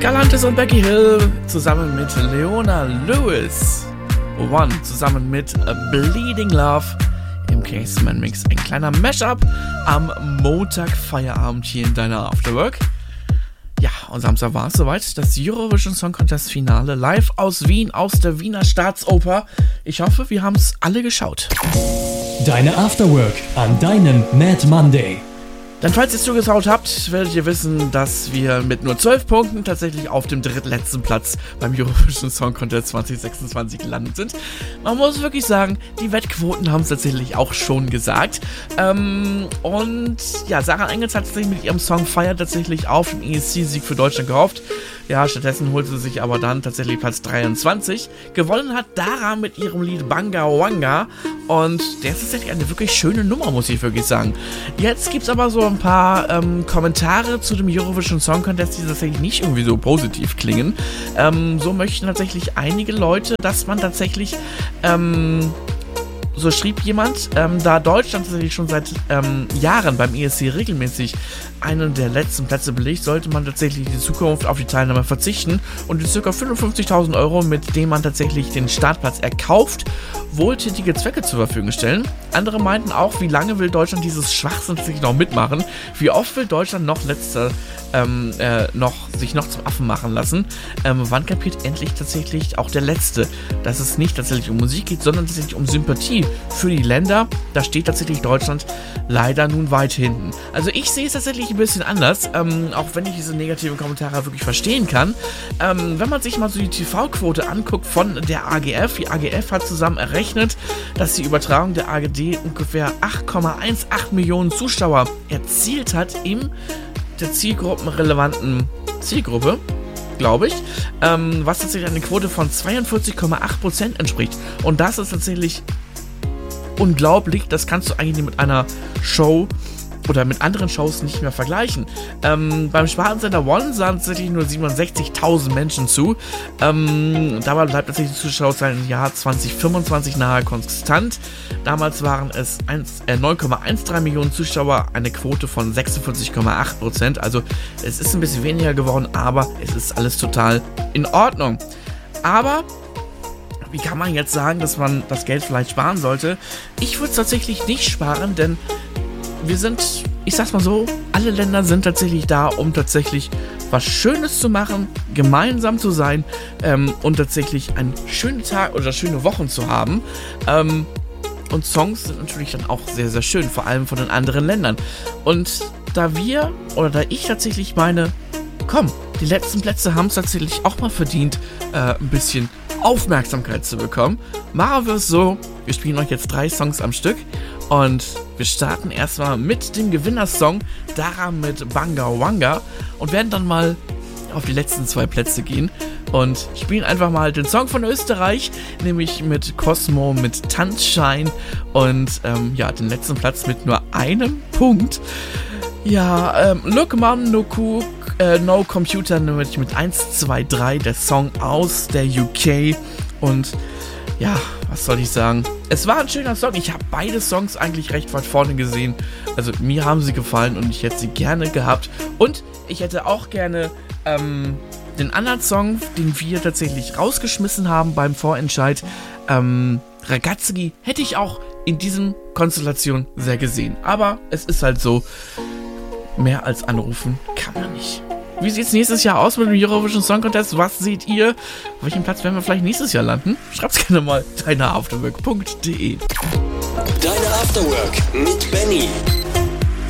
Galantis und Becky Hill zusammen mit Leona Lewis. One zusammen mit Bleeding Love im Caseman Mix. Ein kleiner Mashup am Montag-Feierabend hier in deiner Afterwork. Ja, und Samstag war es soweit. Das Eurovision Song Contest Finale live aus Wien, aus der Wiener Staatsoper. Ich hoffe, wir haben es alle geschaut. Deine Afterwork an deinem Mad Monday. Denn falls ihr es zugeschaut habt, werdet ihr wissen, dass wir mit nur 12 Punkten tatsächlich auf dem drittletzten Platz beim Eurovision Song Contest 2026 gelandet sind. Man muss wirklich sagen, die Wettquoten haben es tatsächlich auch schon gesagt. Und ja, Sarah Engels hat tatsächlich mit ihrem Song Fire tatsächlich auf den ESC-Sieg für Deutschland gehofft. Ja, stattdessen holte sie sich aber dann tatsächlich Platz 23. Gewonnen hat Dara mit ihrem Lied Banga Wanga. Und der ist tatsächlich eine wirklich schöne Nummer, muss ich wirklich sagen. Jetzt gibt es aber so ein paar Kommentare zu dem Eurovision Song Contest, die tatsächlich nicht irgendwie so positiv klingen. So möchten tatsächlich einige Leute, dass man tatsächlich, so schrieb jemand, da Deutschland tatsächlich schon seit Jahren beim ESC regelmäßig einen der letzten Plätze belegt, sollte man tatsächlich in Zukunft auf die Teilnahme verzichten und die ca. 55.000 Euro, mit denen man tatsächlich den Startplatz erkauft, wohltätige Zwecke zur Verfügung stellen. Andere meinten auch, wie lange will Deutschland dieses Schwachsinn tatsächlich noch mitmachen? Wie oft will Deutschland noch sich noch zum Affen machen lassen? Wann kapiert endlich tatsächlich auch der Letzte, dass es nicht tatsächlich um Musik geht, sondern tatsächlich um Sympathie für die Länder? Da steht tatsächlich Deutschland leider nun weit hinten. Also ich sehe es tatsächlich ein bisschen anders, auch wenn ich diese negativen Kommentare wirklich verstehen kann. Wenn man sich mal so die TV-Quote anguckt von der AGF, die AGF hat zusammen errechnet, dass die Übertragung der ARD ungefähr 8,18 Millionen Zuschauer erzielt hat in der zielgruppenrelevanten Zielgruppe, glaube ich, was tatsächlich eine Quote von 42,8% entspricht. Und das ist tatsächlich unglaublich. Das kannst du eigentlich mit einer Show oder mit anderen Shows nicht mehr vergleichen. Beim Spartensender One sahen tatsächlich nur 67.000 Menschen zu. Dabei bleibt tatsächlich die Zuschauerzahl im Jahr 2025 nahe konstant. Damals waren es 9,13 Millionen Zuschauer, eine Quote von 46,8%. Also es ist ein bisschen weniger geworden, aber es ist alles total in Ordnung. Aber wie kann man jetzt sagen, dass man das Geld vielleicht sparen sollte? Ich würde es tatsächlich nicht sparen, denn wir sind, ich sag's mal so, alle Länder sind tatsächlich da, um tatsächlich was Schönes zu machen, gemeinsam zu sein und tatsächlich einen schönen Tag oder schöne Wochen zu haben. Und Songs sind natürlich dann auch sehr, sehr schön, vor allem von den anderen Ländern. Und da ich tatsächlich meine, komm, die letzten Plätze haben es tatsächlich auch mal verdient, ein bisschen Aufmerksamkeit zu bekommen, machen wir es so, wir spielen euch jetzt 3 Songs am Stück und wir starten erstmal mit dem Gewinnersong, Dara mit Banga Wanga, und werden dann mal auf die letzten 2 Plätze gehen und spielen einfach mal den Song von Österreich, nämlich mit Cosmo mit Tanzschein und den letzten Platz mit nur einem Punkt. Ja, Look Mom, No Cook, No Computer, nämlich mit 1, 2, 3, der Song aus der UK. Und ja, was soll ich sagen? Es war ein schöner Song. Ich habe beide Songs eigentlich recht weit vorne gesehen. Also mir haben sie gefallen und ich hätte sie gerne gehabt. Und ich hätte auch gerne den anderen Song, den wir tatsächlich rausgeschmissen haben beim Vorentscheid, Ragazzi, hätte ich auch in diesem Konstellation sehr gesehen. Aber es ist halt so, mehr als anrufen kann man nicht. Wie sieht es nächstes Jahr aus mit dem Eurovision Song Contest? Was seht ihr? Auf welchem Platz werden wir vielleicht nächstes Jahr landen? Schreibt's gerne mal, deineafterwork.de. Deine Afterwork mit Benny.